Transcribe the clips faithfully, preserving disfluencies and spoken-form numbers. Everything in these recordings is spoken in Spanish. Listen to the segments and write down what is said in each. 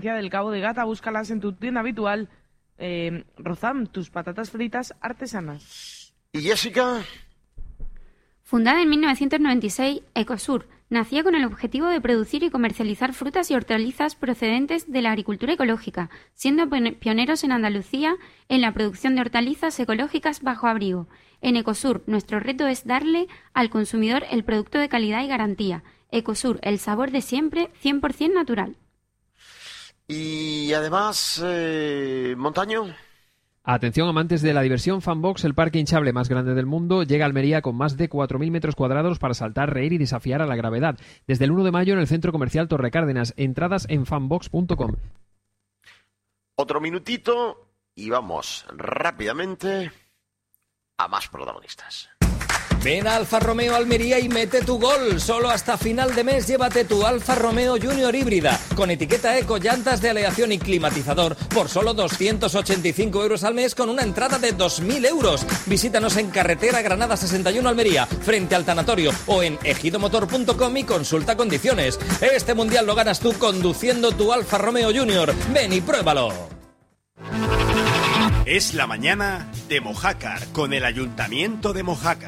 provincia del Cabo de Gata. Búscalas en tu tienda habitual. Eh, Rozam, tus patatas fritas artesanas. ¿Y Jessica? Fundada en mil novecientos noventa y seis, Ecosur nacía con el objetivo de producir y comercializar frutas y hortalizas procedentes de la agricultura ecológica, siendo pioneros en Andalucía en la producción de hortalizas ecológicas bajo abrigo. En Ecosur, nuestro reto es darle al consumidor el producto de calidad y garantía. Ecosur, el sabor de siempre, cien por ciento natural. Y además, eh, Montaño. Atención amantes de la diversión, Fanbox, el parque hinchable más grande del mundo, llega a Almería con más de cuatro mil metros cuadrados para saltar, reír y desafiar a la gravedad. Desde el uno de mayo en el Centro Comercial Torre Cárdenas. Entradas en fanbox punto com. Otro minutito y vamos rápidamente a más protagonistas. Ven a Alfa Romeo Almería y mete tu gol. Solo hasta final de mes llévate tu Alfa Romeo Junior híbrida con etiqueta eco, llantas de aleación y climatizador por solo doscientos ochenta y cinco euros al mes con una entrada de dos mil euros. Visítanos en Carretera Granada sesenta y uno Almería, frente al tanatorio, o en ejidomotor punto com y consulta condiciones. Este mundial lo ganas tú conduciendo tu Alfa Romeo Junior. Ven y pruébalo. Es la mañana de Mojácar con el Ayuntamiento de Mojácar.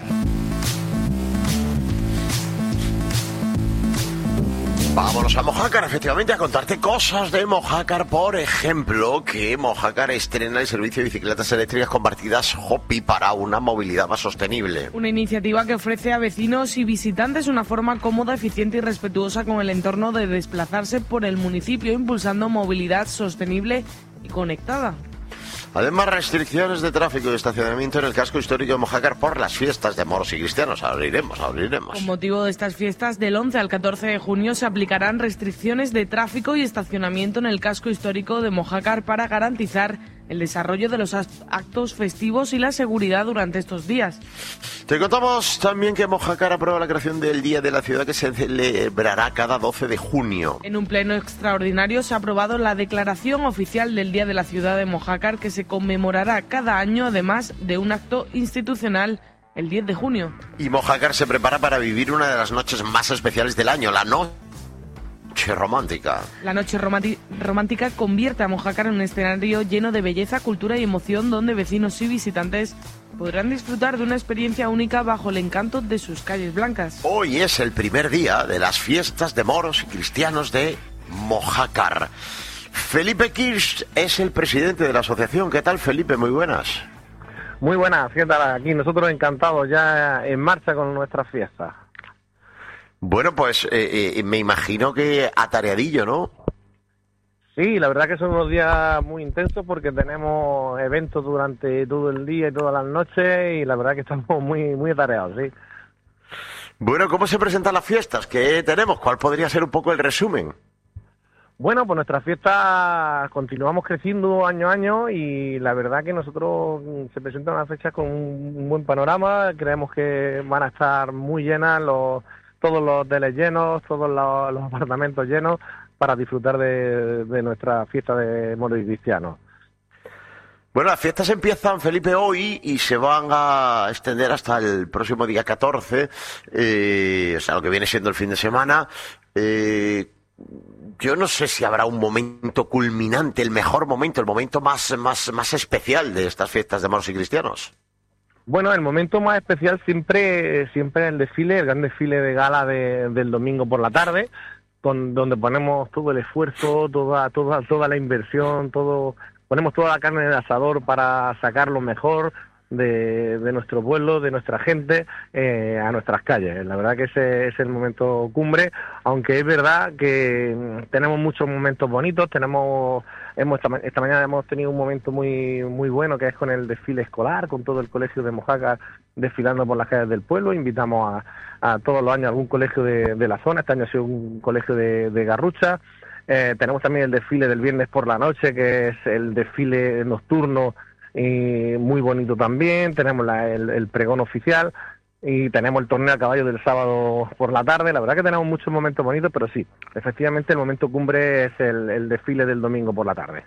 Vámonos a Mojácar, efectivamente, a contarte cosas de Mojácar. Por ejemplo, que Mojácar estrena el servicio de bicicletas eléctricas compartidas Hopi para una movilidad más sostenible. Una iniciativa que ofrece a vecinos y visitantes una forma cómoda, eficiente y respetuosa con el entorno de desplazarse por el municipio, impulsando movilidad sostenible y conectada. Además, restricciones de tráfico y estacionamiento en el casco histórico de Mojácar por las fiestas de moros y cristianos. Abriremos, abriremos. Con motivo de estas fiestas, del once al catorce de junio se aplicarán restricciones de tráfico y estacionamiento en el casco histórico de Mojácar para garantizar el desarrollo de los actos festivos y la seguridad durante estos días. Te contamos también que Mojácar aprueba la creación del Día de la Ciudad, que se celebrará cada doce de junio. En un pleno extraordinario se ha aprobado la declaración oficial del Día de la Ciudad de Mojácar, que se conmemorará cada año, además de un acto institucional el diez de junio. Y Mojácar se prepara para vivir una de las noches más especiales del año, la noche romántica. La noche románti- romántica convierte a Mojácar en un escenario lleno de belleza, cultura y emoción, donde vecinos y visitantes podrán disfrutar de una experiencia única bajo el encanto de sus calles blancas. Hoy es el primer día de las fiestas de moros y cristianos de Mojácar. Felipe Kirsch es el presidente de la asociación. ¿Qué tal, Felipe? Muy buenas. Muy buenas, ¿qué tal? Aquí nosotros encantados ya en marcha con nuestras fiestas. Bueno, pues eh, eh, me imagino que atareadillo, ¿no? Sí, la verdad que son unos días muy intensos porque tenemos eventos durante todo el día y todas las noches y la verdad que estamos muy muy atareados, sí. Bueno, ¿cómo se presentan las fiestas? ¿Qué tenemos? ¿Cuál podría ser un poco el resumen? Bueno, pues nuestras fiestas continuamos creciendo año a año y la verdad que nosotros se presentan unas fechas con un buen panorama. Creemos que van a estar muy llenas, los, todos los hoteles llenos, todos los, los apartamentos llenos para disfrutar de, de nuestra fiesta de moros y cristianos. Bueno, las fiestas empiezan, Felipe, hoy y se van a extender hasta el próximo día catorce, eh, o sea, lo que viene siendo el fin de semana. Eh, Yo no sé si habrá un momento culminante, el mejor momento, el momento más, más, más especial de estas fiestas de moros y cristianos. Bueno, el momento más especial siempre siempre el desfile, el gran desfile de gala de, del domingo por la tarde, con donde ponemos todo el esfuerzo, toda toda toda la inversión, todo ponemos toda la carne en el asador para sacar lo mejor de, de nuestro pueblo, de nuestra gente, eh, a nuestras calles. La verdad que ese es el momento cumbre, aunque es verdad que tenemos muchos momentos bonitos. Tenemos hemos esta, esta mañana hemos tenido un momento muy muy bueno, que es con el desfile escolar, con todo el colegio de Mojácar desfilando por las calles del pueblo. Invitamos a, a todos los años a algún colegio de, de la zona. Este año ha sido un colegio de, de Garrucha. Eh, tenemos también el desfile del viernes por la noche, que es el desfile nocturno, y muy bonito también. Tenemos la, el, el pregón oficial y tenemos el torneo a caballo del sábado por la tarde. La verdad que tenemos muchos momentos bonitos, pero sí, efectivamente el momento cumbre es el, el desfile del domingo por la tarde.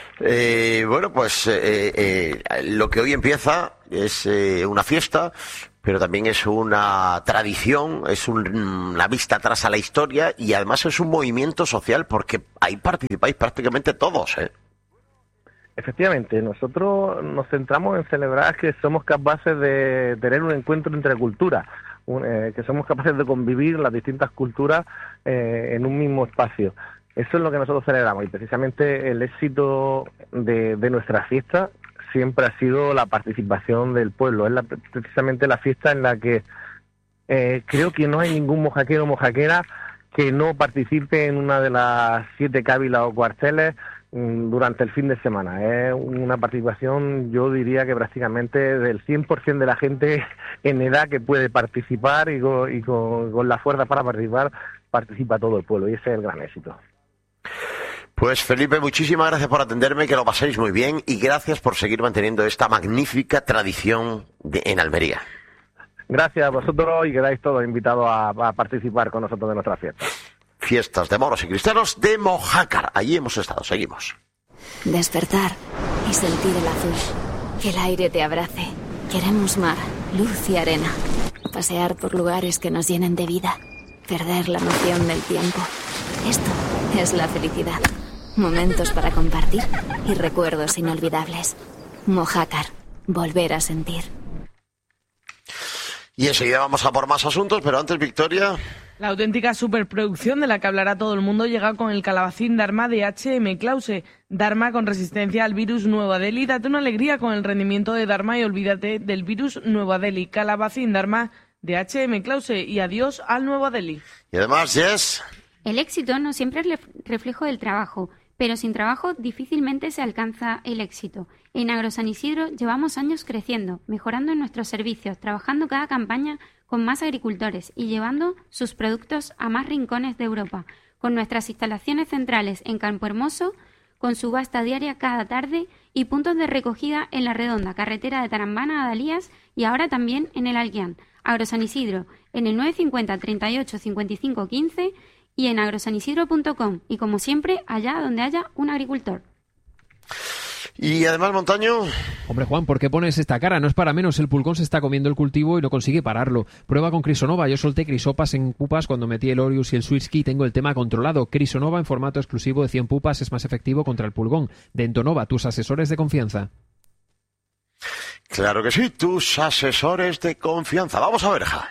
Eh, bueno, pues eh, eh, lo que hoy empieza es eh, una fiesta pero también es una tradición, es un, una vista atrás a la historia y además es un movimiento social porque ahí participáis prácticamente todos, ¿eh? Efectivamente, nosotros nos centramos en celebrar que somos capaces de tener un encuentro entre culturas, un, eh, que somos capaces de convivir las distintas culturas eh, en un mismo espacio. Eso es lo que nosotros celebramos y precisamente el éxito de, de nuestra fiesta siempre ha sido la participación del pueblo. Es la, precisamente la fiesta en la que eh, creo que no hay ningún mojaquero o mojaquera que no participe en una de las siete cávilas o cuarteles durante el fin de semana. Es una participación, yo diría que prácticamente del cien por ciento de la gente en edad que puede participar y con, y con, con la fuerza para participar, participa todo el pueblo y ese es el gran éxito. Pues Felipe, muchísimas gracias por atenderme, que lo paséis muy bien y gracias por seguir manteniendo esta magnífica tradición de, en Almería. Gracias a vosotros y quedáis todos invitados a, a participar con nosotros de nuestra fiesta. Fiestas de moros y cristianos de Mojácar. Allí hemos estado, seguimos. Despertar y sentir el azul. Que el aire te abrace. Queremos mar, luz y arena. Pasear por lugares que nos llenen de vida. Perder la noción del tiempo. Esto es la felicidad. Momentos para compartir y recuerdos inolvidables. Mojácar. Volver a sentir. Y enseguida vamos a por más asuntos, pero antes, Victoria... La auténtica superproducción de la que hablará todo el mundo llega con el calabacín Dharma de H M Klause. Dharma con resistencia al virus Nueva Delhi. Date una alegría con el rendimiento de Dharma y olvídate del virus Nueva Delhi. Calabacín Dharma de H M Klause y adiós al Nueva Delhi. Y además, Jess... El éxito no siempre es reflejo del trabajo, pero sin trabajo difícilmente se alcanza el éxito. En Agro San Isidro llevamos años creciendo, mejorando en nuestros servicios, trabajando cada campaña con más agricultores y llevando sus productos a más rincones de Europa, con nuestras instalaciones centrales en Campo Hermoso, con subasta diaria cada tarde y puntos de recogida en La Redonda, carretera de Tarambana a Dalías y ahora también en el Alguián. Agro San Isidro, en el nueve cinco cero, treinta y ocho, cincuenta y cinco, quince y en agrosanisidro punto com y como siempre, allá donde haya un agricultor. Y además, Montaño... Hombre, Juan, ¿por qué pones esta cara? No es para menos, el pulgón se está comiendo el cultivo y no consigue pararlo. Prueba con Crisonova. Yo solté crisopas en pupas cuando metí el Orius y el Swirsky y tengo el tema controlado. Crisonova en formato exclusivo de cien pupas es más efectivo contra el pulgón. Dentonova, tus asesores de confianza. Claro que sí, tus asesores de confianza. Vamos a Berja.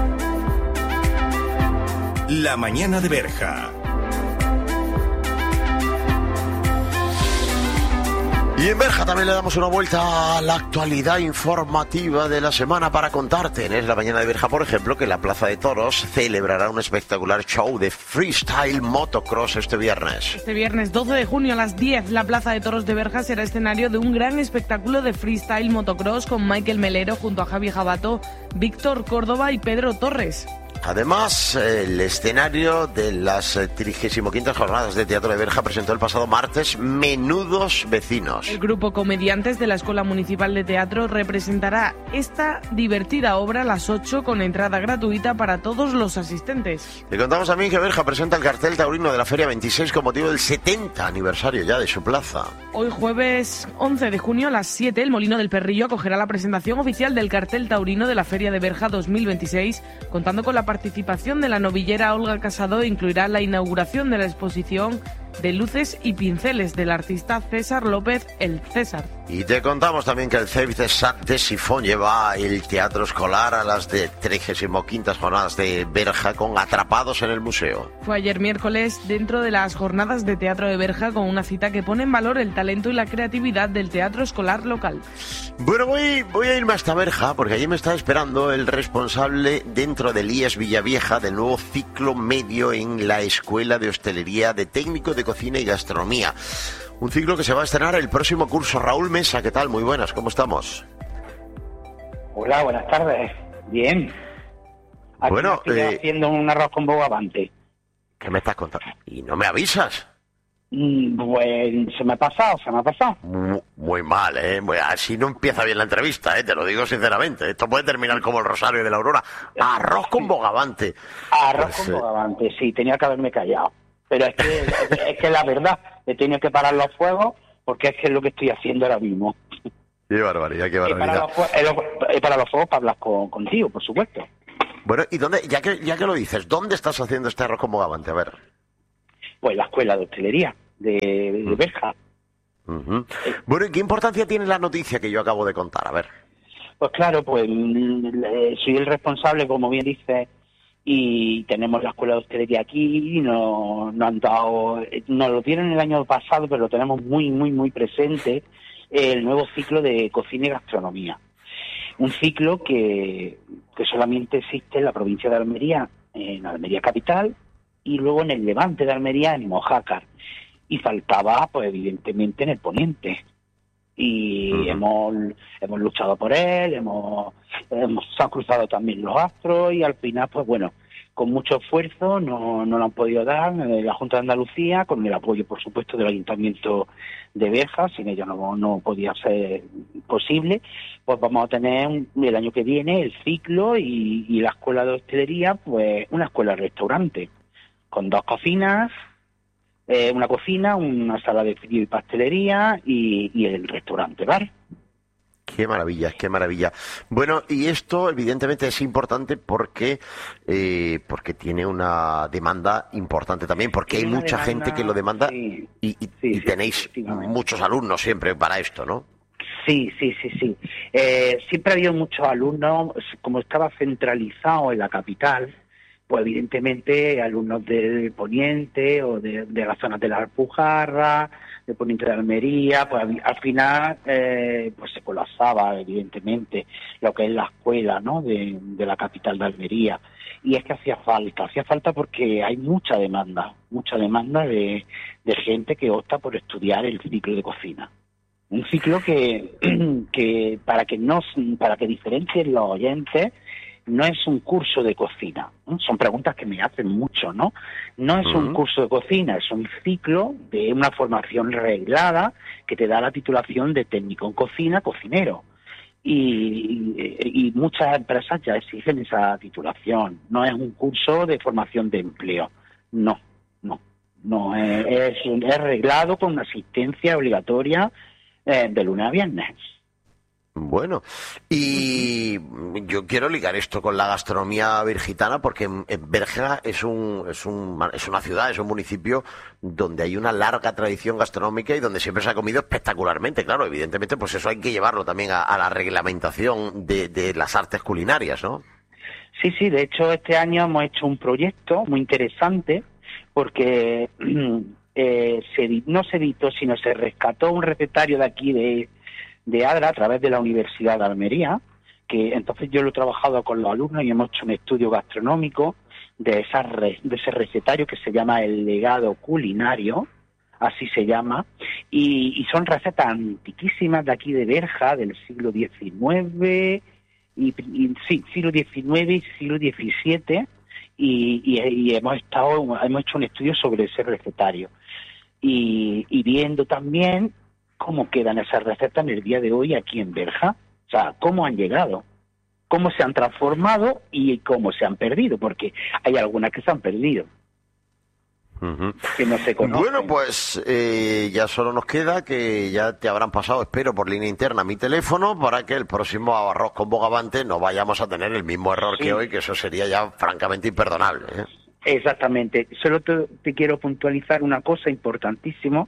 La mañana de Berja. Y en Berja también le damos una vuelta a la actualidad informativa de la semana para contarte. En la mañana de Berja, por ejemplo, que la Plaza de Toros celebrará un espectacular show de freestyle motocross este viernes. Este viernes doce de junio a las diez, la Plaza de Toros de Berja será escenario de un gran espectáculo de freestyle motocross con Michael Melero junto a Javi Jabato, Víctor Córdoba y Pedro Torres. Además, el escenario de las trigésimo quintas jornadas de Teatro de Berja presentó el pasado martes Menudos Vecinos. El grupo Comediantes de la Escuela Municipal de Teatro representará esta divertida obra a las ocho con entrada gratuita para todos los asistentes. Le contamos también que Berja presenta el cartel taurino de la Feria veintiséis con motivo del setenta aniversario ya de su plaza. Hoy jueves once de junio a las siete, el Molino del Perrillo acogerá la presentación oficial del cartel taurino de la Feria de Berja dos mil veintiséis, contando con la participación de la novillera Olga Casado. Incluirá la inauguración de la exposición de luces y pinceles del artista César López, el César. Y te contamos también que el C E I F de Sac de Sifón lleva el teatro escolar a las de trigésimo quintas jornadas de Berja con Atrapados en el Museo. Fue ayer miércoles dentro de las jornadas de teatro de Berja con una cita que pone en valor el talento y la creatividad del teatro escolar local. Bueno, voy, voy a irme hasta Berja porque allí me está esperando el responsable dentro del I E S Villavieja del nuevo ciclo medio en la Escuela de Hostelería de Técnico de Cocina y Gastronomía. Un ciclo que se va a estrenar el próximo curso. Raúl Mesa, ¿qué tal? Muy buenas, ¿cómo estamos? Hola, buenas tardes. Bien. Aquí bueno, estoy eh, haciendo un arroz con bogavante. ¿Qué me estás contando? ¿Y no me avisas? Mm, pues se me ha pasado, se me ha pasado. Muy, muy mal, ¿eh? Así no empieza bien la entrevista, ¿eh? Te lo digo sinceramente. Esto puede terminar como el Rosario de la Aurora. Arroz con bogavante. Arroz pues, con eh... bogavante, sí, tenía que haberme callado. Pero es que, es que la verdad, he tenido que parar los fuegos porque es que es lo que estoy haciendo ahora mismo. Qué barbaridad, qué barbaridad. Y para los, eh, los, eh, para los fuegos, para hablar con, contigo, por supuesto. Bueno, ¿y dónde, ya que, ya que lo dices, dónde estás haciendo este arroz con bogavante? A ver. Pues la escuela de hostelería de, de Berja. Uh-huh. Bueno, ¿y qué importancia tiene la noticia que yo acabo de contar? A ver. Pues claro, pues soy el responsable, como bien dices, y tenemos la escuela de hostelería aquí, y nos, nos han dado, nos lo dieron el año pasado, pero lo tenemos muy, muy, muy presente, el nuevo ciclo de cocina y gastronomía. Un ciclo que, que solamente existe en la provincia de Almería, en Almería capital, y luego en el levante de Almería, en Mojácar. Y faltaba, pues evidentemente, en el poniente. Y uh-huh. hemos hemos luchado por él, hemos, hemos se han cruzado también los astros, y al final, pues bueno, con mucho esfuerzo no, no lo han podido dar la Junta de Andalucía, con el apoyo, por supuesto, del Ayuntamiento de Berja. Sin ello no, no podía ser posible. Pues vamos a tener un, el año que viene el ciclo y, y la escuela de hostelería, pues una escuela-restaurante, con dos cocinas, eh, una cocina, una sala de frío y pastelería y, y el restaurante bar. Qué maravilla, qué maravilla. Bueno, y esto evidentemente es importante porque eh, porque tiene una demanda importante también, porque hay mucha demanda, gente que lo demanda sí, y, y, sí, y sí, tenéis muchos alumnos siempre para esto, ¿no? Sí, sí, sí, sí. Eh, siempre ha habido muchos alumnos, como estaba centralizado en la capital, pues evidentemente alumnos del Poniente o de, de las zonas de la Alpujarra, de Poniente de Almería, pues al final eh, pues se colapsaba evidentemente lo que es la escuela, ¿no?, de, de la capital de Almería. Y es que hacía falta, hacía falta porque hay mucha demanda, mucha demanda de, de gente que opta por estudiar el ciclo de cocina. Un ciclo que, que para que no, para que diferencien los oyentes, no es un curso de cocina, ¿no? Son preguntas que me hacen mucho, ¿no? No es uh-huh. un curso de cocina, es un ciclo de una formación reglada que te da la titulación de técnico en cocina, cocinero. Y, y, y muchas empresas ya exigen esa titulación. No es un curso de formación de empleo, no, no, no es, es, es reglado con una asistencia obligatoria eh, de lunes a viernes. Bueno, y yo quiero ligar esto con la gastronomía virgitana porque Berja es un, es un es una ciudad, es un municipio donde hay una larga tradición gastronómica y donde siempre se ha comido espectacularmente. Claro, evidentemente, pues eso hay que llevarlo también a, a la reglamentación de, de las artes culinarias, ¿no? Sí, sí, de hecho este año hemos hecho un proyecto muy interesante porque eh, se, no se editó, sino se rescató un recetario de aquí de de Adra a través de la Universidad de Almería, que entonces yo lo he trabajado con los alumnos y hemos hecho un estudio gastronómico de, esa re, de ese recetario que se llama el legado culinario, así se llama, y, y son recetas antiquísimas de aquí de Berja, del siglo diecinueve, y, y sí, siglo diecinueve y siglo diecisiete, y, y, y hemos estado, hemos hecho un estudio sobre ese recetario, y, y viendo también cómo quedan esas recetas en el día de hoy aquí en Berja, o sea, cómo han llegado, cómo se han transformado y cómo se han perdido, porque hay algunas que se han perdido, uh-huh. que no se conocen. Bueno, pues eh, ya solo nos queda que ya te habrán pasado, espero, por línea interna mi teléfono para que el próximo arroz con bogavante no vayamos a tener el mismo error sí. que hoy, que eso sería ya francamente imperdonable, ¿eh? Exactamente. Solo te, te quiero puntualizar una cosa importantísima,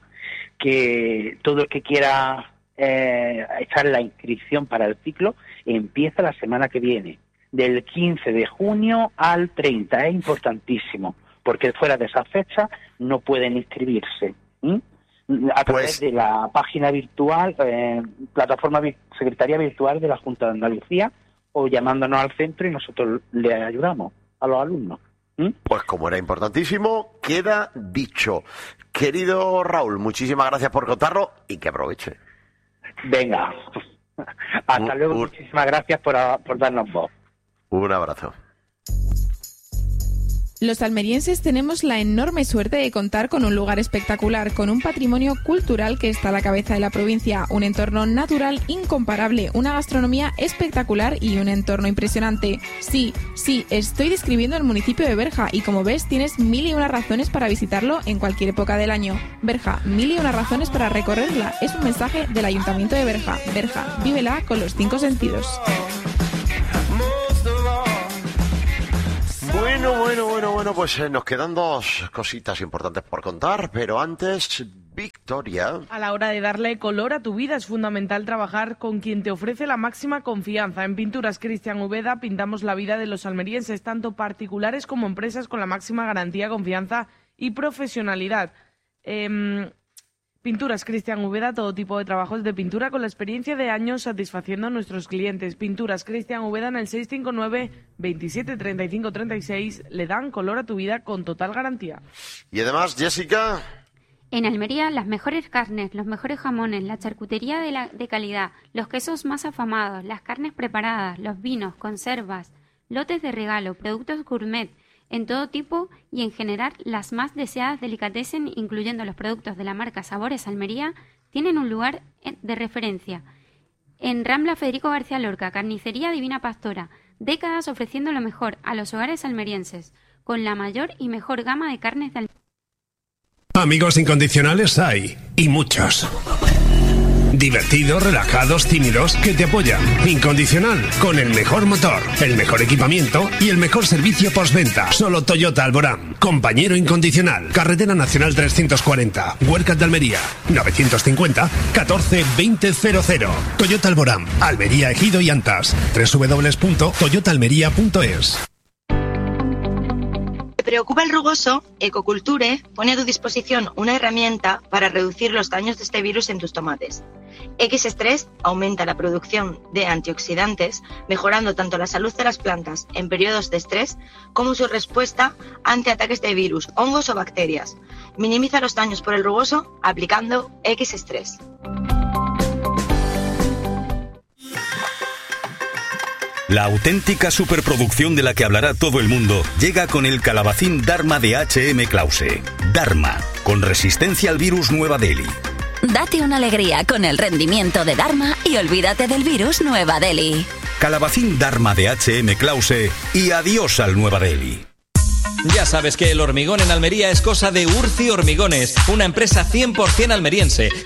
que todo el que quiera eh, echar la inscripción para el ciclo empieza la semana que viene, del quince de junio al treinta. Es importantísimo, porque fuera de esa fecha no pueden inscribirse. ¿Mm? A través pues... de la página virtual, eh, plataforma Secretaría Virtual de la Junta de Andalucía, o llamándonos al centro y nosotros le ayudamos a los alumnos. ¿Mm? Pues como era importantísimo, queda dicho. Querido Raúl, muchísimas gracias por contarlo y que aproveche. Venga, hasta un, luego, un... muchísimas gracias por, por darnos voz. Un abrazo. Los almerienses tenemos la enorme suerte de contar con un lugar espectacular, con un patrimonio cultural que está a la cabeza de la provincia, un entorno natural incomparable, una gastronomía espectacular y un entorno impresionante. Sí, sí, estoy describiendo el municipio de Berja y como ves tienes mil y una razones para visitarlo en cualquier época del año. Berja, mil y una razones para recorrerla. Es un mensaje del Ayuntamiento de Berja. Berja, vívela con los cinco sentidos. Bueno, bueno, bueno, bueno, pues eh, nos quedan dos cositas importantes por contar, pero antes, Victoria. A la hora de darle color a tu vida es fundamental trabajar con quien te ofrece la máxima confianza. En Pinturas Cristian Ubeda pintamos la vida de los almerienses, tanto particulares como empresas, con la máxima garantía, confianza y profesionalidad. Eh, Pinturas Cristian Ubeda, todo tipo de trabajos de pintura con la experiencia de años satisfaciendo a nuestros clientes. Pinturas Cristian Ubeda en el seis cinco nueve, veintisiete, treinta y cinco, treinta y seis. Le dan color a tu vida con total garantía. Y además, Jessica. En Almería, las mejores carnes, los mejores jamones, la charcutería de, la, de calidad, los quesos más afamados, las carnes preparadas, los vinos, conservas, lotes de regalo, productos gourmet, en todo tipo y en general las más deseadas delicatessen, incluyendo los productos de la marca Sabores Almería, tienen un lugar de referencia. En Rambla Federico García Lorca, Carnicería Divina Pastora, décadas ofreciendo lo mejor a los hogares almerienses, con la mayor y mejor gama de carnes de Almería. Amigos incondicionales hay, y muchos. Divertidos, relajados, tímidos, que te apoyan. Incondicional, con el mejor motor, el mejor equipamiento y el mejor servicio postventa. Solo Toyota Alborán. Compañero incondicional. Carretera Nacional trescientos cuarenta. Huercas de Almería. novecientos cincuenta, catorce, veinte, cero cero. Toyota Alborán. Almería, Ejido y Antas. doble u doble u doble u punto toyota almería punto es. ¿Te preocupa el rugoso? Ecoculture pone a tu disposición una herramienta para reducir los daños de este virus en tus tomates. X-Stress aumenta la producción de antioxidantes, mejorando tanto la salud de las plantas en periodos de estrés como su respuesta ante ataques de virus, hongos o bacterias. Minimiza los daños por el rugoso aplicando X-Stress. La auténtica superproducción de la que hablará todo el mundo llega con el calabacín Dharma de H M Klause. Dharma, con resistencia al virus Nueva Delhi. Date una alegría con el rendimiento de Dharma y olvídate del virus Nueva Delhi. Calabacín Dharma de H M Klause y adiós al Nueva Delhi. Ya sabes que el hormigón en Almería es cosa de Urci Hormigones, una empresa cien por ciento almeriense